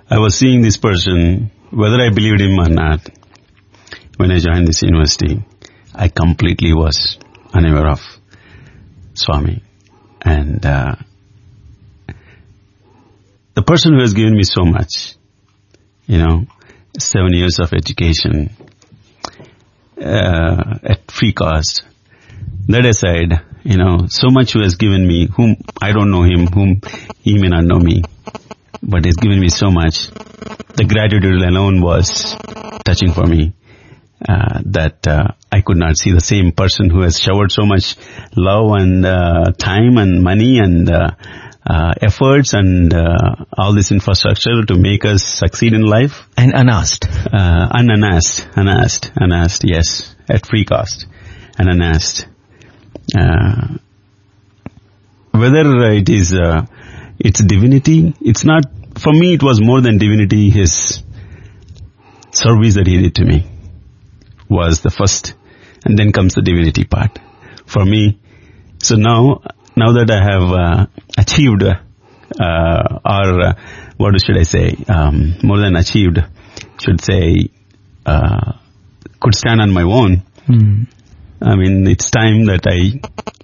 I was seeing this person, whether I believed him or not, when I joined this university, I completely was unaware of Swami. And the person who has given me so much, 7 years of education at free cost, that aside, so much who has given me, whom I don't know him, whom he may not know me, but he's given me so much. The gratitude alone was touching for me, that I could not see the same person who has showered so much love and time and money and efforts and all this infrastructure to make us succeed in life. And unasked. Unasked, yes, at free cost. And unasked. Whether it is, it's divinity, it's not, for me it was more than divinity. His service that he did to me was the first, and then comes the divinity part for me. So now that I have achieved, or what should I say, more than achieved, should say, could stand on my own. I mean, it's time that I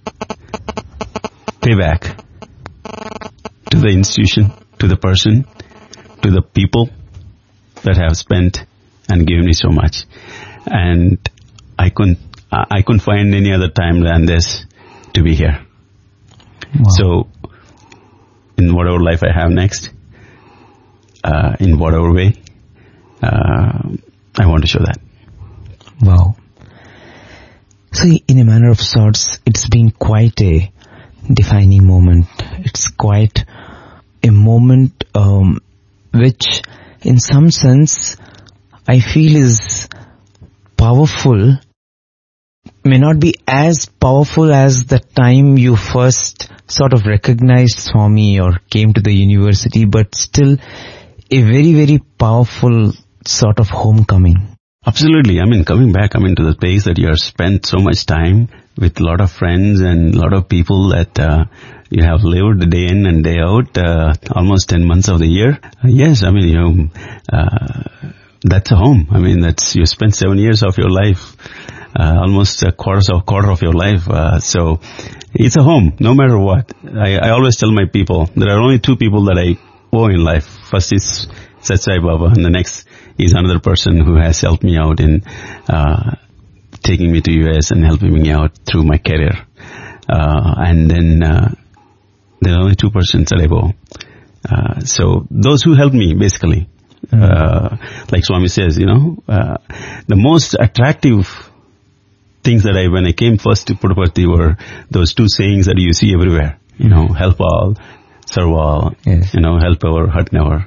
pay back to the institution, to the person, to the people that have spent and given me so much. And I couldn't find any other time than this to be here. Wow. So, in whatever life I have next, in whatever way, I want to show that. Wow. So, in a manner of sorts, it's been quite a defining moment. It's quite a moment which, in some sense, I feel is powerful, may not be as powerful as the time you first sort of recognized Swami or came to the university, but still a very, very powerful sort of homecoming. Absolutely. I mean, coming back, to the place that you have spent so much time with a lot of friends and a lot of people that you have lived day in and day out, almost 10 months of the year. Yes, that's a home. You spent 7 years of your life, almost a quarter of your life. So it's a home, no matter what. I always tell my people, there are only two people that I owe in life. First is Sat Sai Baba, and the next is another person who has helped me out in taking me to US and helping me out through my career. And then there are only two persons that I owe. So those who helped me, basically, like Swami says, the most attractive things that when I came first to Puttaparthi were those two sayings that you see everywhere. Help all, serve all. Yes. Help ever, hurt never.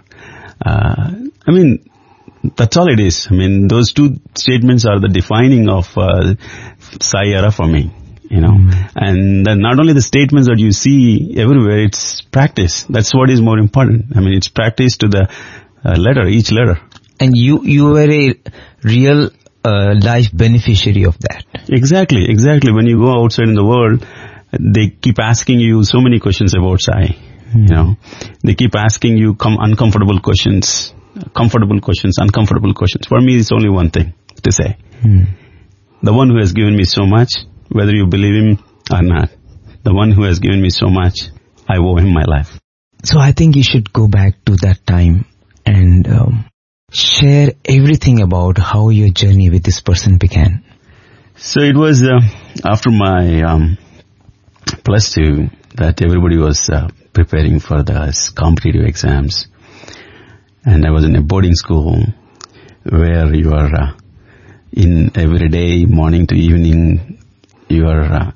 That's all it is. Those two statements are the defining of Sai era for me. And then not only the statements that you see everywhere, it's practice. That's what is more important. It's practice to the letter, each letter. And you were a real life beneficiary of that. Exactly. When you go outside in the world, they keep asking you so many questions about Sai. They keep asking you uncomfortable questions, comfortable questions, uncomfortable questions. For me, it's only one thing to say. The one who has given me so much, whether you believe him or not, the one who has given me so much, I owe him my life. So I think you should go back to that time and share everything about how your journey with this person began. So it was after my plus 2 that everybody was preparing for the competitive exams. And I was in a boarding school where you are in every day, morning to evening, you are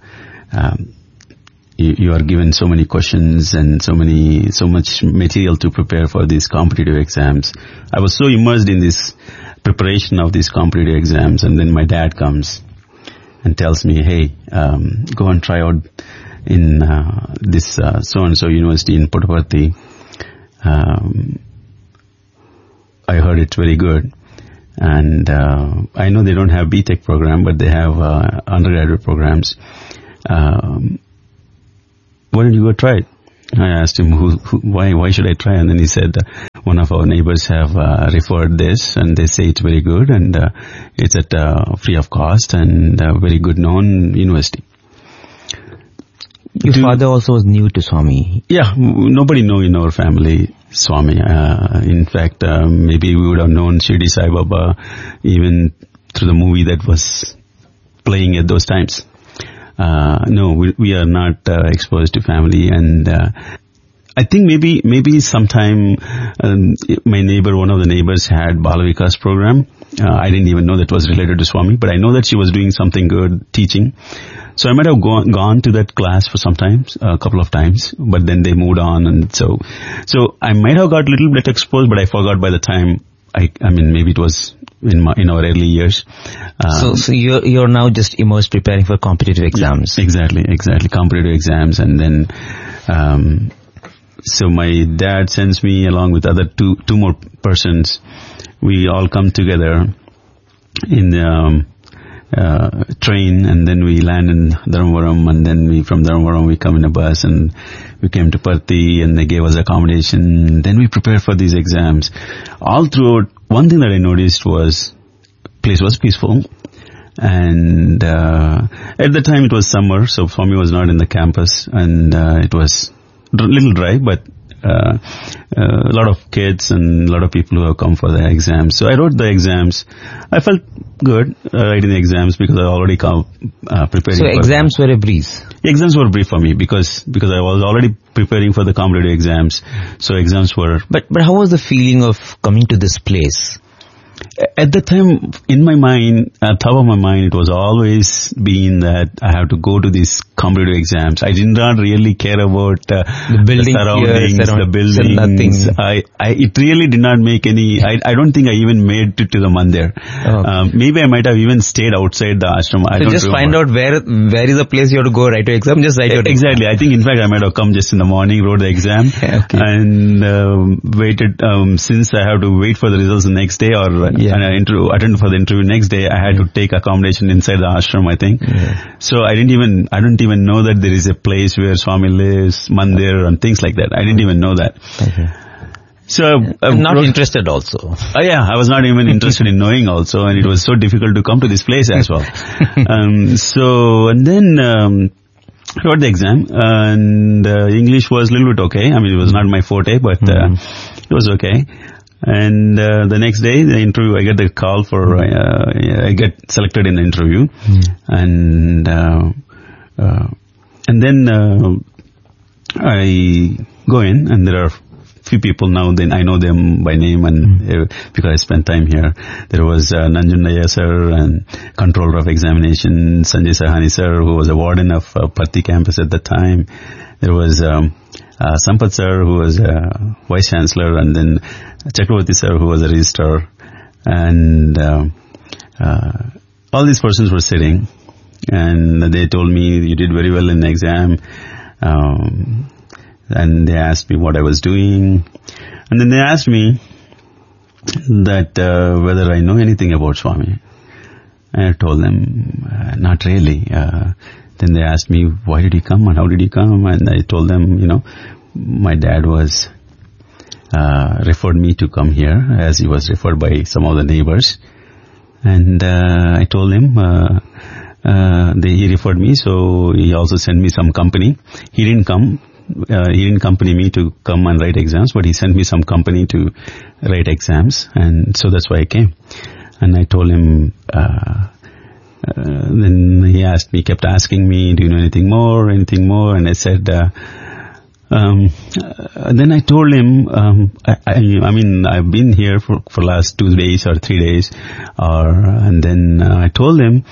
given so many questions and so much material to prepare for these competitive exams. I was so immersed in this preparation of these competitive exams, and then my dad comes and tells me, hey, go and try out in this so-and-so university in Puttaparthi. I heard it's very good. And I know they don't have BTech program, but they have undergraduate programs. Why don't you go try it? I asked him, why should I try? And then he said, one of our neighbors have referred this, and they say it's very good, and it's at free of cost, and very good known university. Your father also was new to Swami. Yeah, nobody know in our family Swami. In fact, maybe we would have known Shirdi Sai Baba even through the movie that was playing at those times. No, we are not exposed to family, and I think maybe sometime my neighbor, one of the neighbors, had Balavikas program. I didn't even know that was related to Swami, but I know that she was doing something good, teaching. So I might have gone to that class for sometimes, a couple of times, but then they moved on, and so I might have got a little bit exposed, but I forgot by the time. I mean, maybe it was in our early years. So you're now just immersed preparing for competitive exams. Exactly, competitive exams, and then so my dad sends me along with other two more persons. We all come together in the train, and then we land in Dharmavaram, and then from Dharmavaram we come in a bus, and we came to Parthi, and they gave us accommodation. Then we prepared for these exams. All throughout, one thing that I noticed was place was peaceful, and at the time it was summer, so Swami was not in the campus, and it was a little dry, but a lot of kids and a lot of people who have come for the exams. So I wrote the exams. I felt good writing the exams because I already preparing. So exams were a breeze. Exams were a breeze for me because I was already preparing for the competitive exams. So exams were. But how was the feeling of coming to this place? At the time, in my mind, at top of my mind, it was always been that I have to go to these competitive exams. I did not really care about the surroundings, the buildings. It really did not make any. I don't think I even made it to the mandir. Okay. Maybe I might have even stayed outside the ashram. So just find out where is the place you have to go write your exam. Just write your exactly. Exam. I think in fact I might have come just in the morning, wrote the exam, and waited. Since I have to wait for the results the next day or. And I attended for the interview next day. I had to take accommodation inside the ashram, I think. Yeah. So I don't even know that there is a place where Swami lives, mandir and things like that. I didn't even know that. Okay. So not interested also. Yeah, I was not even interested in knowing also, and it was so difficult to come to this place as well. And then wrote the exam, and English was a little bit okay. I mean, it was not my forte, but it was okay. And the next day, the interview, I get the call for, I get selected in the interview. And then I go in, and there are few people now, then I know them by name, and because I spent time here. There was Nanjundaya sir, and controller of examination, Sanjay Sahani sir, who was a warden of Parthi campus at the time. There was Sampath sir, who was vice chancellor, and then Chakravarti sir, who was a registrar, and all these persons were sitting, and they told me, you did very well in the exam, and they asked me what I was doing, and then they asked me that whether I know anything about Swami. And I told them, not really. Then they asked me, why did he come and how did he come? And I told them, my dad was referred me to come here, as he was referred by some of the neighbors. And I told him he referred me, so he also sent me some company. He didn't accompany me to come and write exams, but he sent me some company to write exams, and so that's why I came. And I told him, then he kept asking me, do you know anything more? And I said, then I told him, I mean, I've been here for last 2 days or 3 days, and then I told him,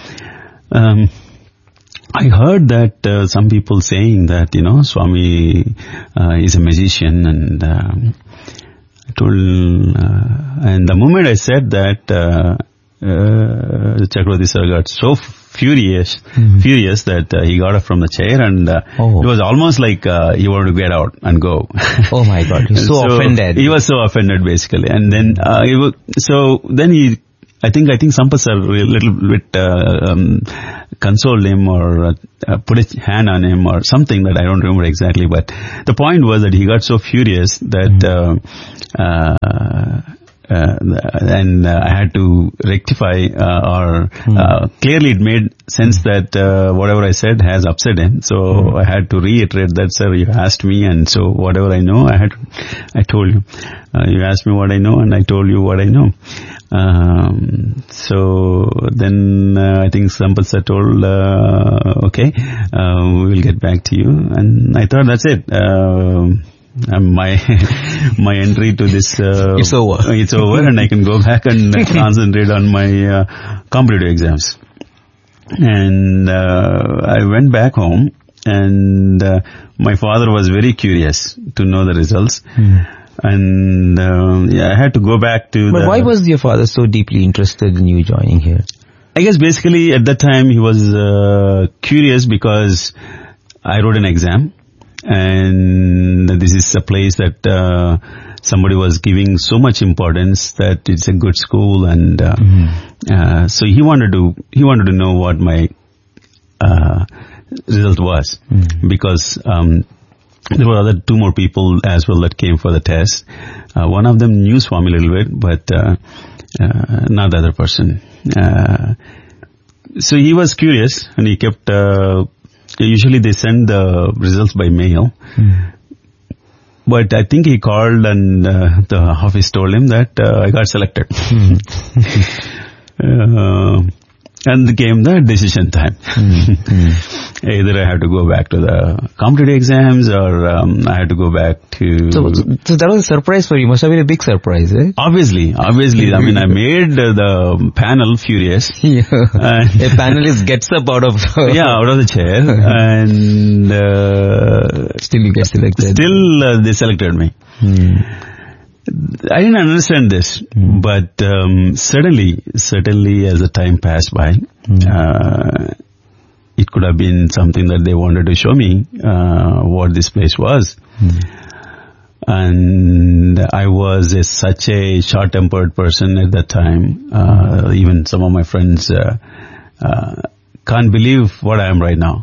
I heard that some people saying that, Swami is a magician, and I told, and the moment I said that, Chakravarti sir got so furious that he got up from the chair, and it was almost like he wanted to get out and go. Oh my God, he was so offended. He was so offended basically, and then then he I think Sampath sir a little bit consoled him or put a hand on him or something that I don't remember exactly. But the point was that he got so furious that and I had to rectify clearly it made sense that whatever I said has upset him. So I had to reiterate that, sir, you asked me, and so whatever I know, I told you. You asked me what I know, and I told you what I know. So then I think Sampath sir told, okay, we will get back to you. And I thought that's it. My entry to this it's over and I can go back and concentrate on my competitive exams. And I went back home, and my father was very curious to know the results. And I had to go back to But why was your father so deeply interested in you joining here? I guess basically at that time he was curious because I wrote an exam. And this is a place that somebody was giving so much importance that it's a good school, and so he wanted to know what my result was, because there were other two more people as well that came for the test. One of them knew Swami a little bit, but not the other person. So he was curious, and he kept. Usually they send the results by mail. But I think he called and the office told him that I got selected. And came the decision time. Either I had to go back to the competitive exams or I had to go back to... So that was a surprise for you. Must have been a big surprise, eh? Obviously. I mean, I made the panel furious. Yeah. A panelist gets up out of... out of the chair. And... still you get selected. Still they selected me. I didn't understand this, but certainly as the time passed by, it could have been something that they wanted to show me what this place was. And I was such a short-tempered person at that time. Even some of my friends can't believe what I am right now.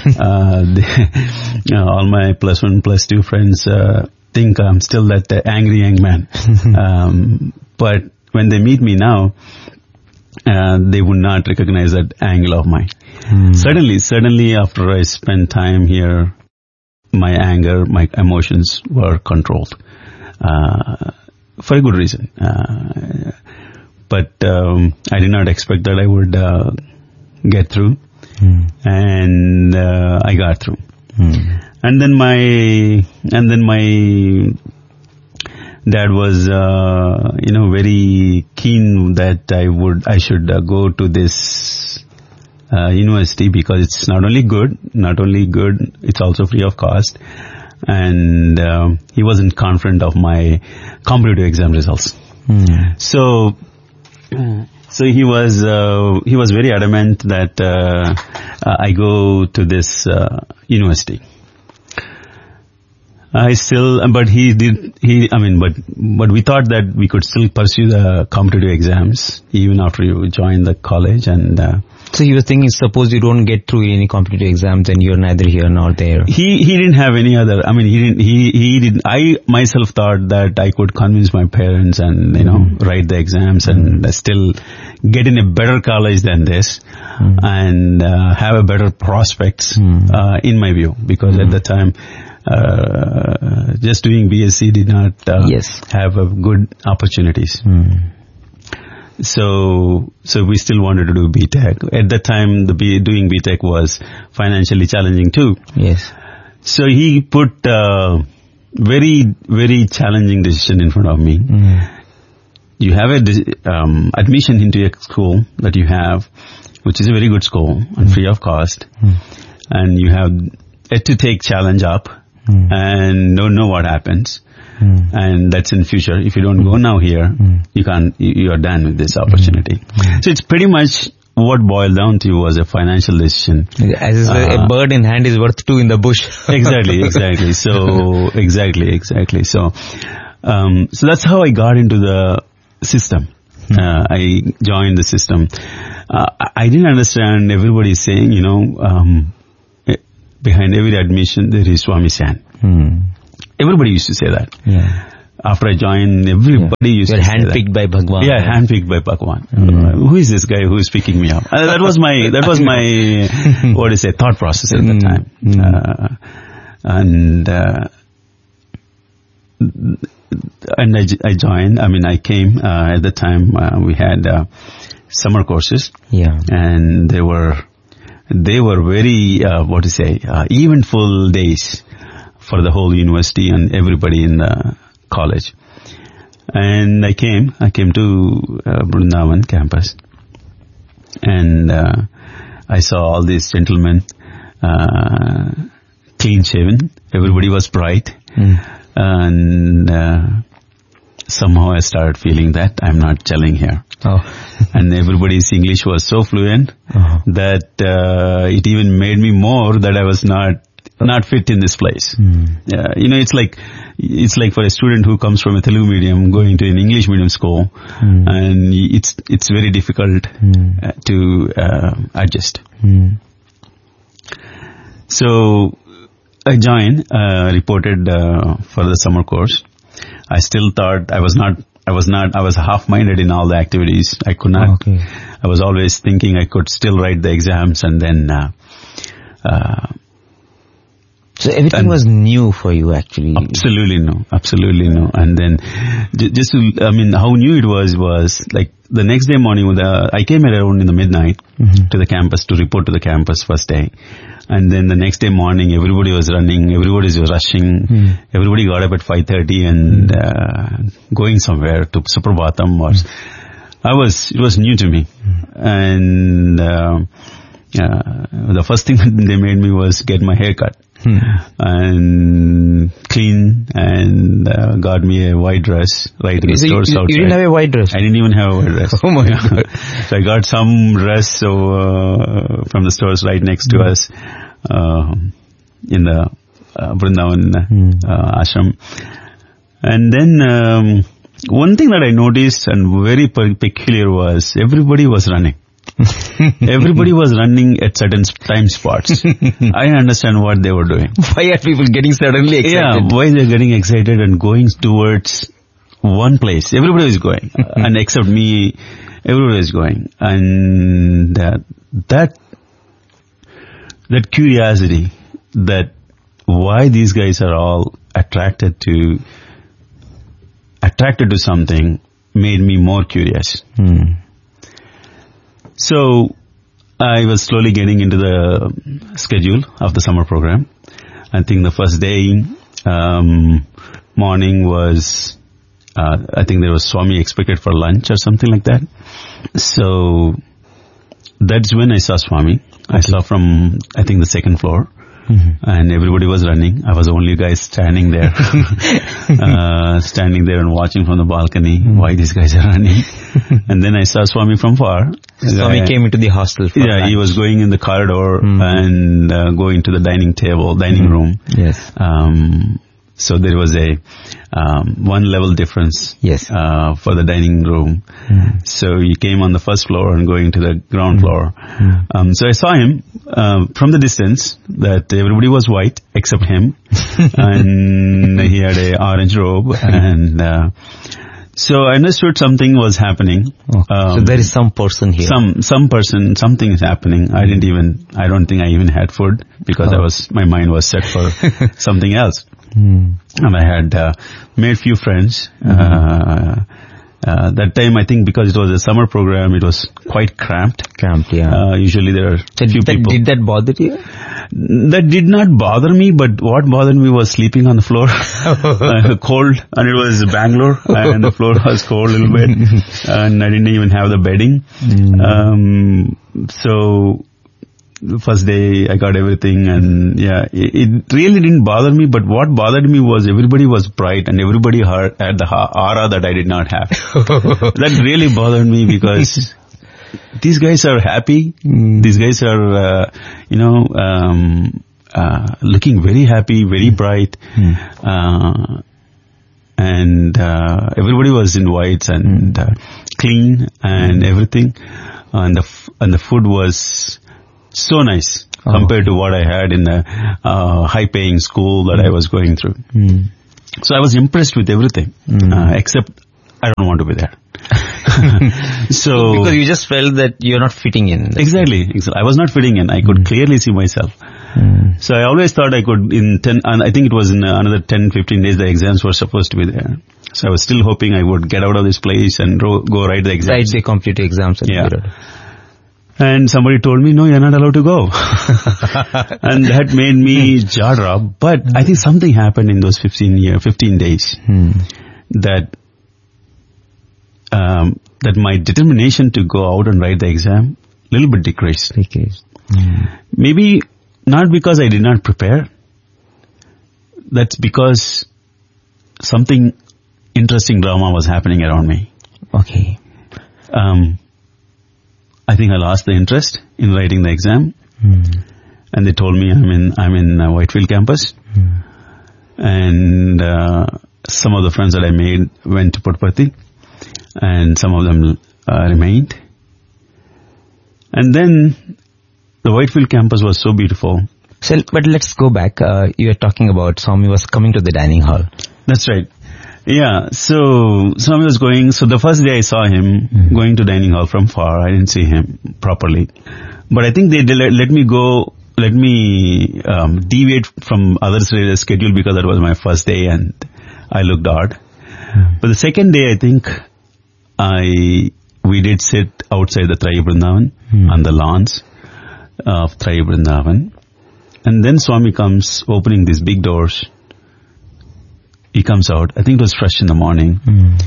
All my plus one, plus two friends think I'm still that angry young man. But when they meet me now, they would not recognize that angle of mine. Certainly after I spent time here, my anger, my emotions were controlled. For a good reason. But I did not expect that I would get through. And I got through. And then my dad was, very keen that I should go to this university because it's not only good, it's also free of cost. And he wasn't confident of my competitive exam results. So he was very adamant that I go to this university. But we thought that we could still pursue the competitive exams even after you join the college. And so you were thinking, suppose you don't get through any competitive exams, then you're neither here nor there. He didn't have any other. I mean, he didn't. I myself thought that I could convince my parents and write the exams and still get in a better college than this and have a better prospects in my view, because at the time. Just doing BSc did not have a good opportunities. So we still wanted to do BTech. At that time, doing BTech was financially challenging too. Yes. So he put very, very challenging decision in front of me. You have a admission into a school that you have, which is a very good school and free of cost, and you have to take challenge up. And don't know what happens. And that's in future. If you don't go now here, you are done with this opportunity. So it's pretty much what boiled down to was a financial decision. As a bird in hand is worth two in the bush. Exactly. So, exactly. So that's how I got into the system. I joined the system. I didn't understand. Everybody saying, behind every admission there is Swami San. Everybody used to say that. Yeah. After I joined, everybody used to say that. You're handpicked by Bhagwan. Yeah, handpicked by Bhagwan. Who is this guy who is picking me up? That was my what is it, thought process at the time. And I joined. I came at the time. We had summer courses. Yeah. And they were very eventful days for the whole university and everybody in the college. And I came to Vrindavan campus, and I saw all these gentlemen, clean shaven. Everybody was bright. And somehow I started feeling that I'm not gelling here. And everybody's English was so fluent that it even made me more that I was not fit in this place. It's like for a student who comes from a Telugu medium going to an English medium school, and it's very difficult to adjust. So I joined, reported for the summer course. I still thought I was half-minded in all the activities. I could not. Okay. I was always thinking I could still write the exams, and then. So everything was new for you, actually. Absolutely no. And then, how new it was like the next day morning. I came around in the midnight to the campus to report to the campus first day. And then the next day morning, everybody was running, everybody was rushing, everybody got up at 5:30 and going somewhere to Suprabhatam. It was new to me. And the first thing they made me was get my hair cut. And clean, and got me a white dress right in the stores outside. You didn't have a white dress? I didn't even have a white dress. Oh my God. So I got some dress from the stores right next to us in the Vrindavan ashram. And then one thing that I noticed and very peculiar was everybody was running. Everybody was running at certain time spots. I didn't understand what they were doing. Why are people getting suddenly excited? Yeah, why they're getting excited and going towards one place. Everybody was going. And except me, everybody was going. And that curiosity, that why these guys are all attracted to something, made me more curious. So I was slowly getting into the schedule of the summer program. I think the first day morning was, I think there was Swami expected for lunch or something like that. So that's when I saw Swami. I saw from, I think, the second floor. And everybody was running. I was the only guy standing there, and watching from the balcony. Why these guys are running? And then I saw Swami from far. Swami came into the hostel. Yeah, he was going in the corridor and going to the dining room. Yes. So there was a one level difference. Yes. For the dining room. So he came on the first floor and going to the ground floor. So I saw him from the distance that everybody was white except him, and he had a orange robe, and so I understood something was happening. So there is some person here. Some person, something is happening. I don't think I even had food because my mind was set for something else. And I had made few friends. That time, I think, because it was a summer program, it was quite cramped. Yeah. Usually there are few people. Did that bother you? That did not bother me, but what bothered me was sleeping on the floor. Cold, and it was Bangalore, and the floor was cold a little bit, and I didn't even have the bedding. So the first day I got everything, and it really didn't bother me, but what bothered me was everybody was bright and everybody had the aura that I did not have. That really bothered me because these guys are happy. These guys are, looking very happy, very bright. and everybody was in whites and clean and everything, and the food was so nice compared to what I had in the high-paying school that I was going through. So I was impressed with everything, except I don't want to be there. So because you just felt that you're not fitting in. Exactly. I was not fitting in. I could clearly see myself. So I always thought I could in 10, and I think it was in another 10, 15 days the exams were supposed to be there. So I was still hoping I would get out of this place and go write the exams. Write the competitive exams. And somebody told me, no, you're not allowed to go. And that made me jaw drop. But I think something happened in those 15 days that my determination to go out and write the exam a little bit decreased. Maybe not because I did not prepare. That's because something interesting drama was happening around me. Okay. I think I lost the interest in writing the exam. And they told me I'm in Whitefield campus. And some of the friends that I made went to Puttaparthi, and some of them remained. And then the Whitefield campus was so beautiful. So, but let's go back. You were talking about Swami was coming to the dining hall. That's right. Yeah, so Swami was going, so the first day I saw him going to dining hall from far. I didn't see him properly. But I think they let me deviate from others' schedule because that was my first day and I looked odd. But the second day, I think we did sit outside the Trayi Vrindavan on the lawns of Trayi Vrindavan. And then Swami comes opening these big doors. He comes out. I think it was fresh in the morning.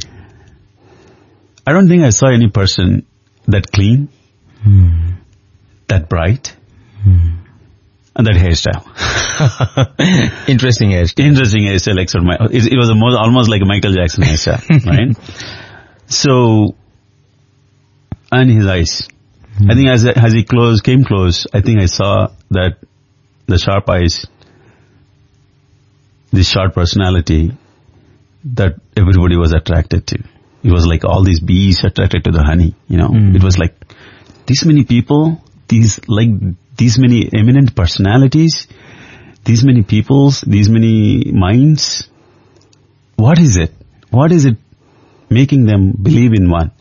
I don't think I saw any person that clean, that bright, and that hairstyle. Interesting hairstyle. Interesting hairstyle. It was almost like a Michael Jackson hairstyle, right? So, and his eyes. I think as he came close, I think I saw that the sharp eyes, this sharp personality that everybody was attracted to. It was like all these bees attracted to the honey, It was like these many people, these many eminent personalities, these many peoples, these many minds. What is it? What is it making them believe in one?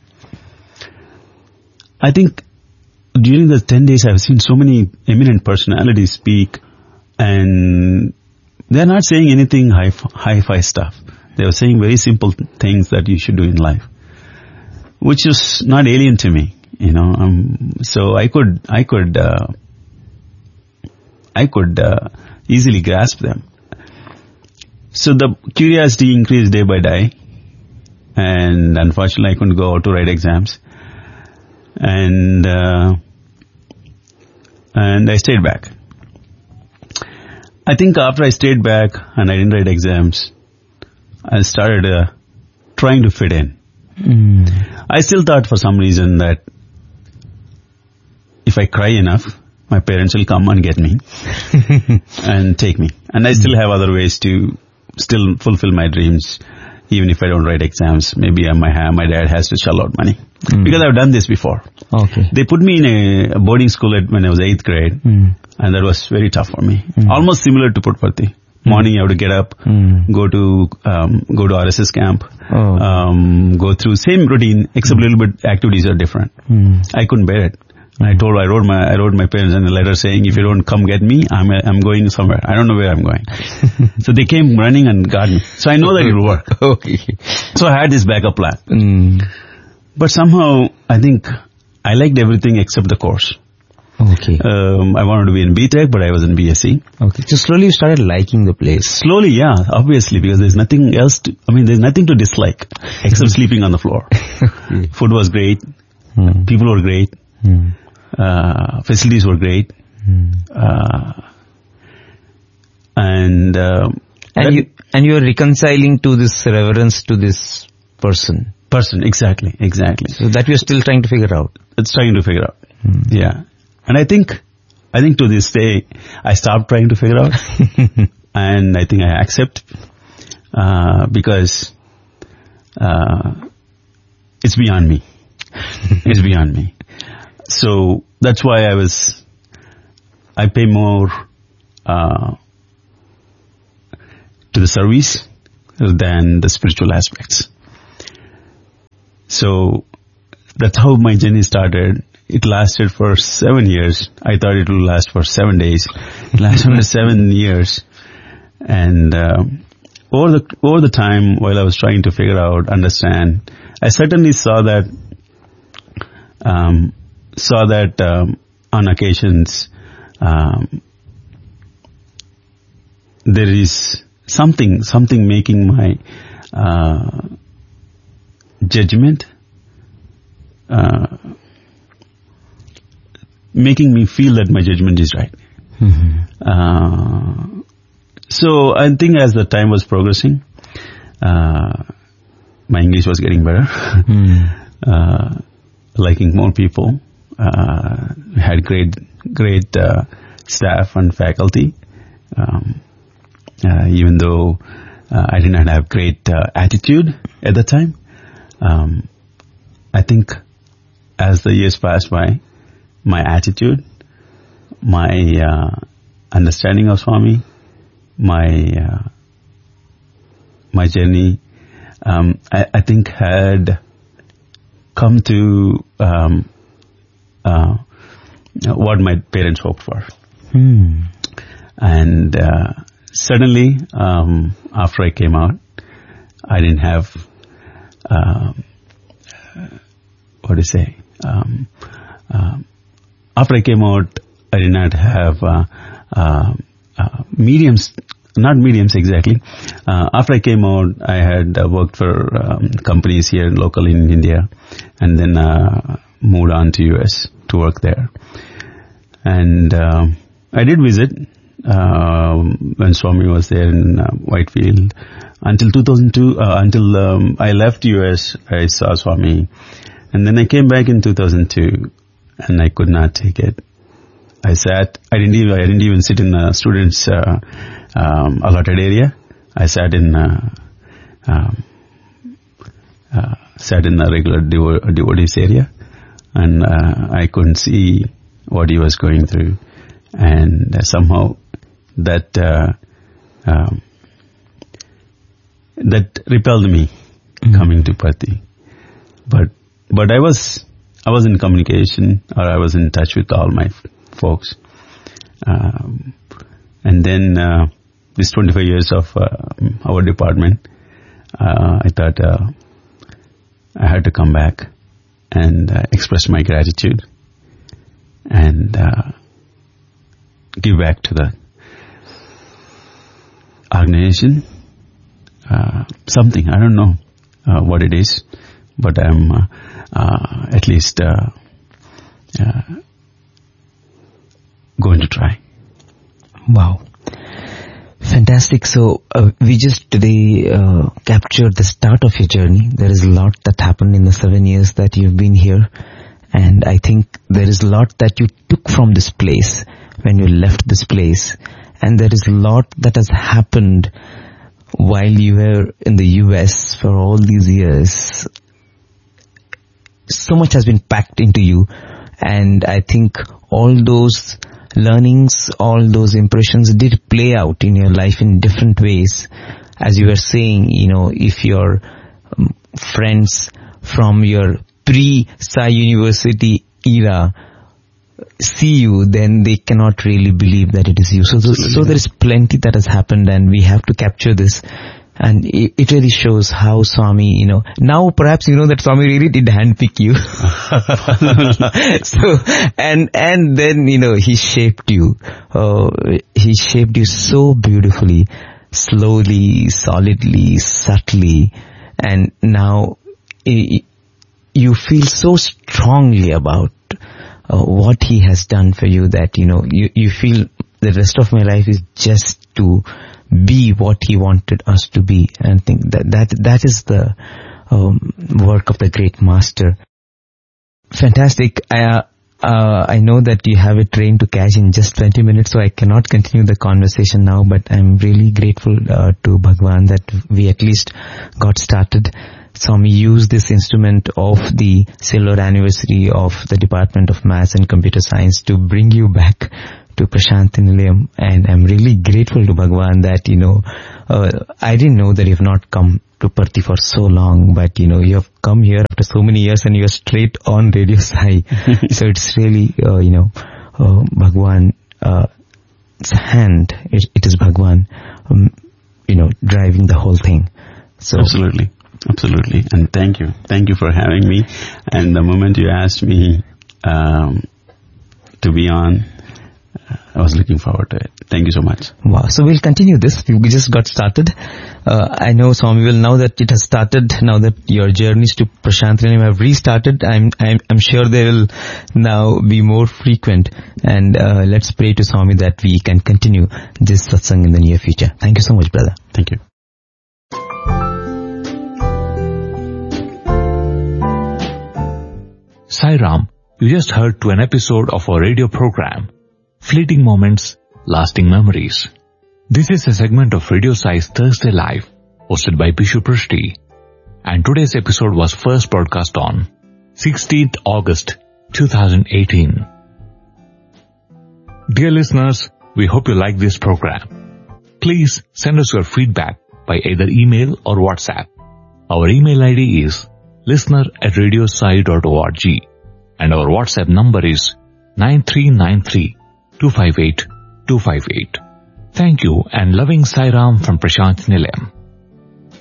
I think during the 10 days I've seen so many eminent personalities speak, and they're not saying anything high-fi stuff. They were saying very simple things that you should do in life, which is not alien to me, So I could easily grasp them. So the curiosity increased day by day, and unfortunately I couldn't go out to write exams, and I stayed back. I think after I stayed back and I didn't write exams, I started trying to fit in. I still thought for some reason that if I cry enough, my parents will come and get me and take me. And I still have other ways to still fulfill my dreams, even if I don't write exams. Maybe my dad has to shell out money. Because I've done this before. Okay. They put me in a boarding school when I was 8th grade, and that was very tough for me. Almost similar to Puttaparthi. Morning I have to get up, go to RSS camp, go through same routine, except a little bit activities are different. I couldn't bear it. I wrote my parents in a letter saying, if you don't come get me, I'm going somewhere. I don't know where I'm going. So they came running and got me. So I know that it will work. Okay. So I had this backup plan. But somehow I think I liked everything except the course. Okay. I wanted to be in BTech, but I was in BSc. Okay. So slowly you started liking the place. Slowly, yeah, obviously, because there's nothing else there's nothing to dislike except sleeping on the floor. Food was great. People were great. Facilities were great. And you are reconciling to this reverence to this person. Exactly. So that you're still trying to figure out. It's trying to figure out. Yeah. And I think to this day, I stopped trying to figure out. And I think I accept, because it's beyond me. It's beyond me. So that's why I pay more to the service than the spiritual aspects. So that's how my journey started. It lasted for 7 years. I thought it would last for 7 days. It lasted for 7 years. And over the time, while I was trying to figure out, understand, I certainly saw that on occasions there is something making my judgment, making me feel that my judgment is right. Mm-hmm. So I think as the time was progressing, my English was getting better, liking more people, had great staff and faculty, even though I did not have great attitude at the time. I think as the years passed by, my attitude, my understanding of Swami, my journey, I think had come to what my parents hoped for. And suddenly, after I came out, I didn't have after I came out, I did not have mediums, not mediums exactly. After I came out, I had worked for companies here locally in India, and then moved on to US to work there. And I did visit when Swami was there in Whitefield. Until 2002, until I left US, I saw Swami. And then I came back in 2002, and I could not take it. I didn't even sit in the students' allotted area. I sat in the regular devotees area, and I couldn't see what he was going through. And somehow that repelled me coming to Patti. But I was in communication, or I was in touch with all my folks. And then this 25 years of our department, I thought I had to come back and express my gratitude and give back to the organization. Something, I don't know what it is, but I'm at least going to try. Wow. Fantastic. So we just today captured the start of your journey. There is a lot that happened in the 7 years that you've been here. And I think there is a lot that you took from this place when you left this place. And there is a lot that has happened while you were in the US for all these years. So much has been packed into you. And I think all those learnings, all those impressions did play out in your life in different ways. As you were saying, if your friends from your pre-Sai University era see you, then they cannot really believe that it is you. So there is plenty that has happened, and we have to capture this. And it really shows how Swami, now perhaps that Swami really did handpick you. So, and then, he shaped you. He shaped you so beautifully, slowly, solidly, subtly. And now you feel so strongly about what he has done for you that, you feel the rest of my life is just to be what he wanted us to be. And I think that is the work of the great master. Fantastic. I know that you have a train to catch in just 20 minutes, so I cannot continue the conversation now, but I'm really grateful to Bhagwan that we at least got started. Swami used this instrument of the silver anniversary of the Department of Maths and Computer Science to bring you back to Prashanthi Nilayam, and I'm really grateful to Bhagwan that, I didn't know that you have not come to Parthi for so long, but you have come here after so many years and you're straight on Radio Sai. So it's really, Bhagwan's hand, it is Bhagwan, driving the whole thing. So Absolutely. And thank you for having me. And the moment you asked me, to be on, I was looking forward to it. Thank you so much. Wow. So we'll continue this. We just got started. I know, Swami, now that it has started, now that your journeys to Prashanthi Nilayam have restarted, I'm sure they will now be more frequent. And let's pray to Swami that we can continue this satsang in the near future. Thank you so much, brother. Thank you. Sai Ram, you just heard to an episode of our radio program, Fleeting Moments, Lasting Memories. This is a segment of Radio Sai's Thursday Live, hosted by Pishu Prishti. And today's episode was first broadcast on 16th August 2018. Dear listeners, we hope you like this program. Please send us your feedback by either email or WhatsApp. Our email ID is listener@radiosai.org and our WhatsApp number is 9393-258-258. Thank you and loving Sai Ram from Prashanthi Nilayam.